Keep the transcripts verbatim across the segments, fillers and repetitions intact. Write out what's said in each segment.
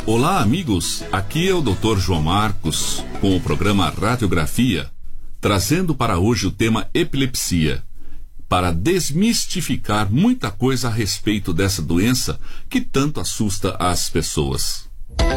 Olá, amigos, aqui é o doutor João Marcos com o programa Radiografia, trazendo para hoje o tema epilepsia, para desmistificar muita coisa a respeito dessa doença que tanto assusta as pessoas.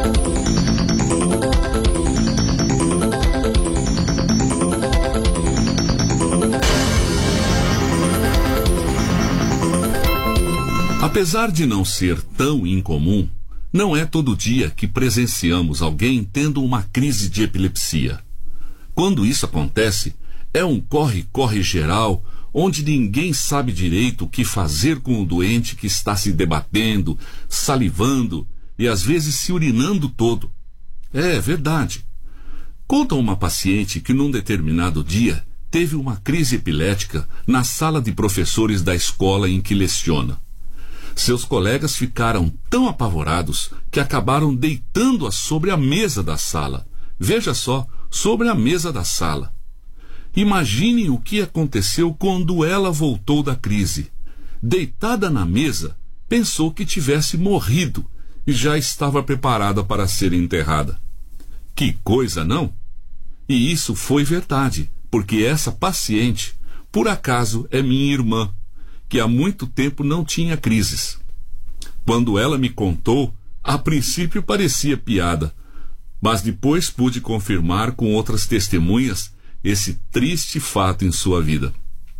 Apesar de não ser tão incomum, não é todo dia que presenciamos alguém tendo uma crise de epilepsia. Quando isso acontece, é um corre-corre geral, onde ninguém sabe direito o que fazer com o doente que está se debatendo, salivando e às vezes se urinando todo. É verdade. Conta uma paciente que num determinado dia teve uma crise epilética na sala de professores da escola em que leciona. Seus colegas ficaram tão apavorados que acabaram deitando-a sobre a mesa da sala. Veja só, sobre a mesa da sala. Imaginem o que aconteceu quando ela voltou da crise. Deitada na mesa, pensou que tivesse morrido e já estava preparada para ser enterrada. Que coisa, não? E isso foi verdade, porque essa paciente, por acaso, é minha irmã, que há muito tempo não tinha crises. Quando ela me contou, a princípio parecia piada, mas depois pude confirmar com outras testemunhas esse triste fato em sua vida.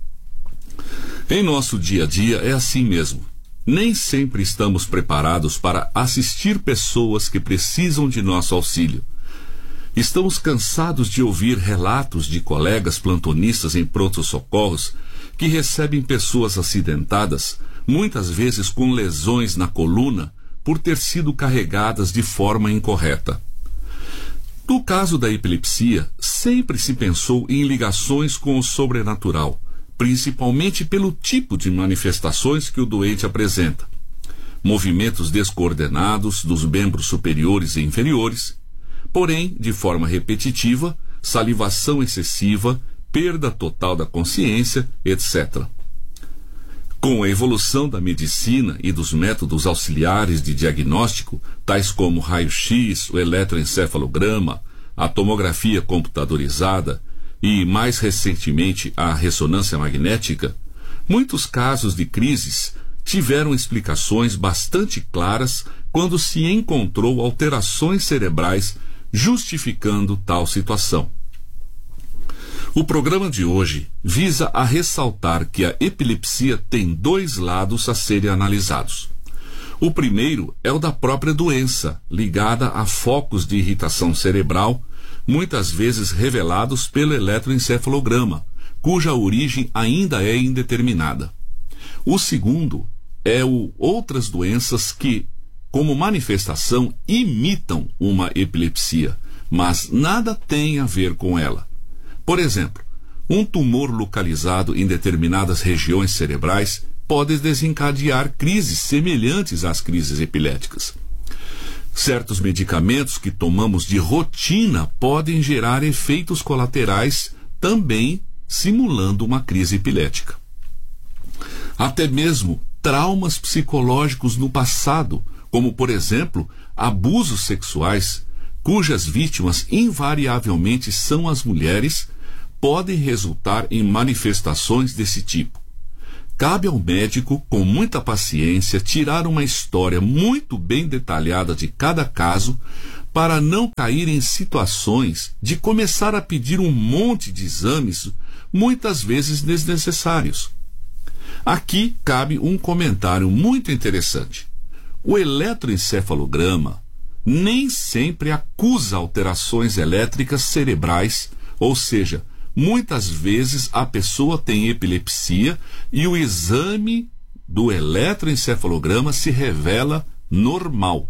Em nosso dia a dia é assim mesmo. Nem sempre estamos preparados para assistir pessoas que precisam de nosso auxílio. Estamos cansados de ouvir relatos de colegas plantonistas em pronto-socorros que recebem pessoas acidentadas, muitas vezes com lesões na coluna, por ter sido carregadas de forma incorreta. No caso da epilepsia, sempre se pensou em ligações com o sobrenatural, principalmente pelo tipo de manifestações que o doente apresenta. Movimentos descoordenados dos membros superiores e inferiores, porém, de forma repetitiva, salivação excessiva, perda total da consciência, etcétera. Com a evolução da medicina e dos métodos auxiliares de diagnóstico, tais como raio-x, o eletroencefalograma, a tomografia computadorizada e, mais recentemente, a ressonância magnética, muitos casos de crises tiveram explicações bastante claras quando se encontrou alterações cerebrais justificando tal situação. O programa de hoje visa a ressaltar que a epilepsia tem dois lados a serem analisados. O primeiro é o da própria doença, ligada a focos de irritação cerebral, muitas vezes revelados pelo eletroencefalograma, cuja origem ainda é indeterminada. O segundo é o outras doenças que, como manifestação, imitam uma epilepsia, mas nada tem a ver com ela. Por exemplo, um tumor localizado em determinadas regiões cerebrais pode desencadear crises semelhantes às crises epiléticas. Certos medicamentos que tomamos de rotina podem gerar efeitos colaterais, também simulando uma crise epilética. Até mesmo traumas psicológicos no passado, como, por exemplo, abusos sexuais, cujas vítimas invariavelmente são as mulheres, podem resultar em manifestações desse tipo. Cabe ao médico, com muita paciência, tirar uma história muito bem detalhada de cada caso, para não cair em situações de começar a pedir um monte de exames, muitas vezes desnecessários. Aqui cabe um comentário muito interessante. O eletroencefalograma nem sempre acusa alterações elétricas cerebrais, ou seja, muitas vezes a pessoa tem epilepsia e o exame do eletroencefalograma se revela normal.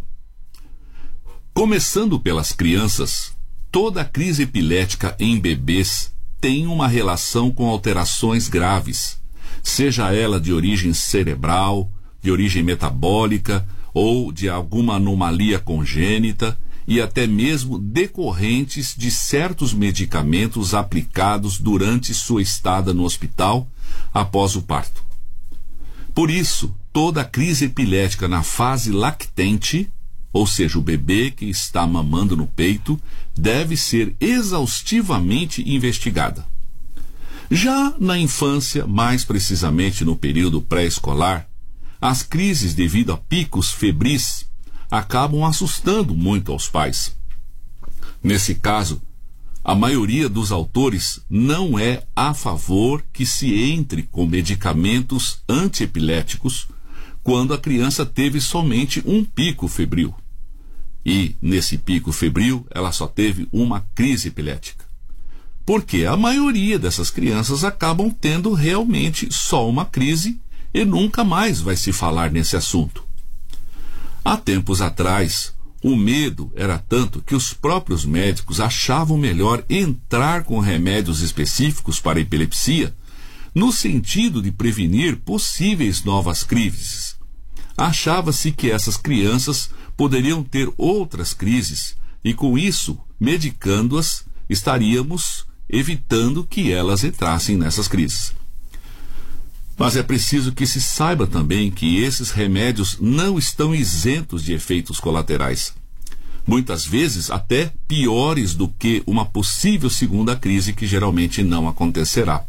Começando pelas crianças, toda crise epilética em bebês tem uma relação com alterações graves, seja ela de origem cerebral, de origem metabólica ou de alguma anomalia congênita, e até mesmo decorrentes de certos medicamentos aplicados durante sua estada no hospital após o parto. Por isso, toda crise epilética na fase lactente ou seja, o bebê que está mamando no peito, deve ser exaustivamente investigada. Já na infância, mais precisamente no período pré-escolar, as crises devido a picos febris acabam assustando muito aos pais. Nesse caso, a maioria dos autores não é a favor que se entre com medicamentos antiepiléticos quando a criança teve somente um pico febril. E, nesse pico febril, ela só teve uma crise epilética. Porque a maioria dessas crianças acabam tendo realmente só uma crise e nunca mais vai se falar nesse assunto. Há tempos atrás, o medo era tanto que os próprios médicos achavam melhor entrar com remédios específicos para a epilepsia, no sentido de prevenir possíveis novas crises. Achava-se que essas crianças poderiam ter outras crises e, com isso, medicando-as, estaríamos evitando que elas entrassem nessas crises. Mas é preciso que se saiba também que esses remédios não estão isentos de efeitos colaterais. Muitas vezes até piores do que uma possível segunda crise, que geralmente não acontecerá.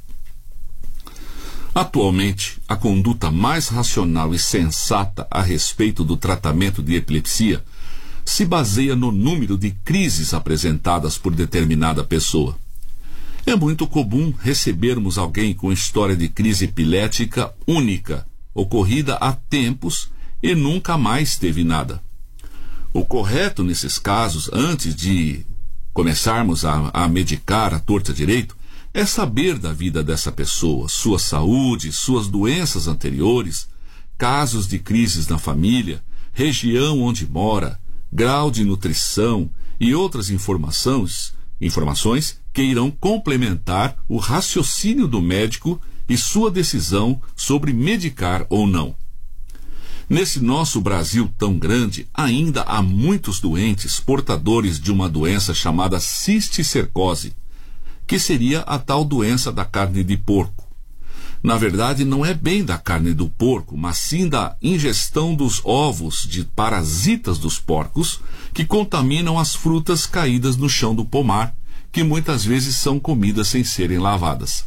Atualmente, a conduta mais racional e sensata a respeito do tratamento de epilepsia se baseia no número de crises apresentadas por determinada pessoa. É muito comum recebermos alguém com história de crise epilética única, ocorrida há tempos e nunca mais teve nada. O correto nesses casos, antes de começarmos a, a medicar a torta direito, é saber da vida dessa pessoa, sua saúde, suas doenças anteriores, casos de crises na família, região onde mora, grau de nutrição e outras informações, informações que irão complementar o raciocínio do médico e sua decisão sobre medicar ou não. Nesse nosso Brasil tão grande, ainda há muitos doentes portadores de uma doença chamada cisticercose, que seria a tal doença da carne de porco. Na verdade, não é bem da carne do porco, mas sim da ingestão dos ovos de parasitas dos porcos que contaminam as frutas caídas no chão do pomar, que muitas vezes são comidas sem serem lavadas.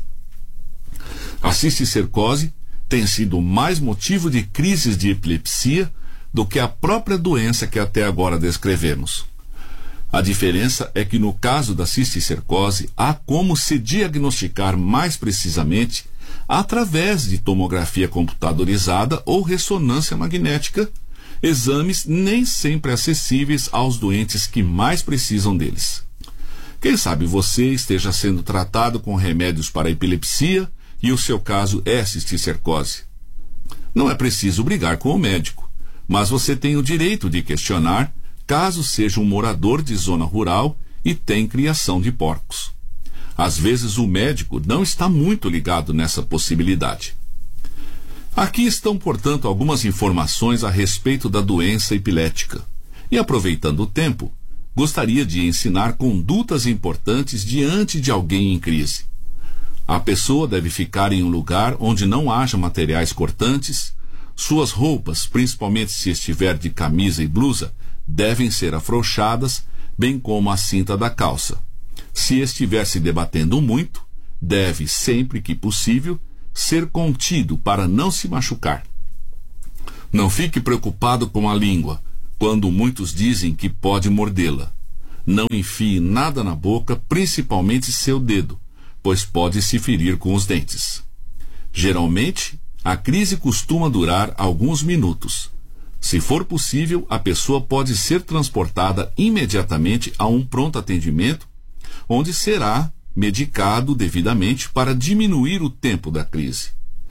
A cisticercose tem sido mais motivo de crises de epilepsia do que a própria doença que até agora descrevemos. A diferença é que no caso da cisticercose há como se diagnosticar mais precisamente através de tomografia computadorizada ou ressonância magnética, exames nem sempre acessíveis aos doentes que mais precisam deles. Quem sabe você esteja sendo tratado com remédios para epilepsia e o seu caso é cisticercose. Não é preciso brigar com o médico, mas você tem o direito de questionar caso seja um morador de zona rural e tem criação de porcos. Às vezes o médico não está muito ligado nessa possibilidade. Aqui estão, portanto, algumas informações a respeito da doença epilética. E aproveitando o tempo, gostaria de ensinar condutas importantes diante de alguém em crise. A pessoa deve ficar em um lugar onde não haja materiais cortantes. Suas roupas, principalmente se estiver de camisa e blusa, devem ser afrouxadas, bem como a cinta da calça. Se estiver se debatendo muito, deve, sempre que possível, ser contido para não se machucar. Não fique preocupado com a língua, quando muitos dizem que pode mordê-la. Não enfie nada na boca, principalmente seu dedo, pois pode se ferir com os dentes. Geralmente, a crise costuma durar alguns minutos. Se for possível, a pessoa pode ser transportada imediatamente a um pronto atendimento, onde será medicado devidamente para diminuir o tempo da crise.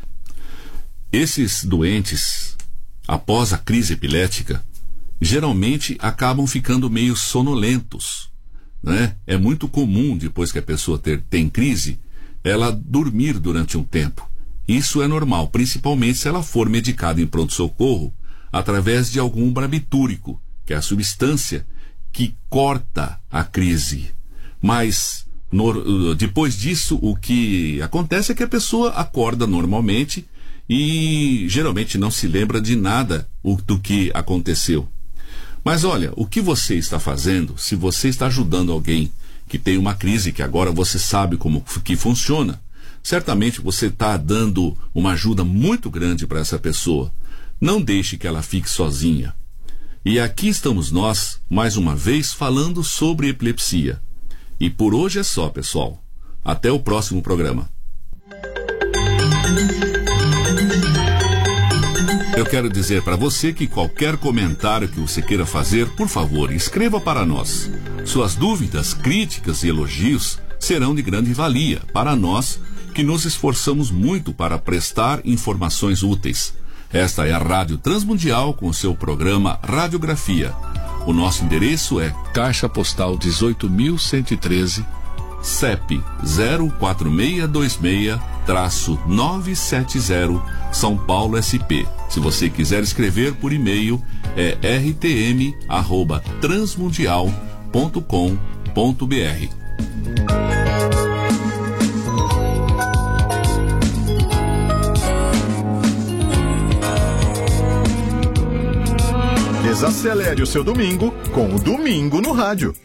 Esses doentes, após a crise epilética, geralmente acabam ficando meio sonolentos, né? É muito comum, depois que a pessoa ter, tem crise, ela dormir durante um tempo. Isso é normal, principalmente se ela for medicada em pronto-socorro através de algum barbitúrico, que é a substância que corta a crise. Mas no, depois disso, o que acontece é que a pessoa acorda normalmente e geralmente não se lembra de nada o, do que aconteceu. Mas olha, o que você está fazendo, se você está ajudando alguém que tem uma crise, que agora você sabe como que funciona, certamente você está dando uma ajuda muito grande para essa pessoa. Não deixe que ela fique sozinha. E aqui estamos nós, mais uma vez, falando sobre epilepsia. E por hoje é só, pessoal. Até o próximo programa. Eu quero dizer para você que qualquer comentário que você queira fazer, por favor, escreva para nós. Suas dúvidas, críticas e elogios serão de grande valia para nós, que nos esforçamos muito para prestar informações úteis. Esta é a Rádio Transmundial com seu programa Radiografia. O nosso endereço é Caixa Postal dezoito mil cento e treze, C E P zero quatro seis dois seis nove sete zero, São Paulo, S P. Se você quiser escrever por e-mail, é r t m arroba transmundial ponto com ponto b r. Desacelere o seu domingo com o Domingo no Rádio.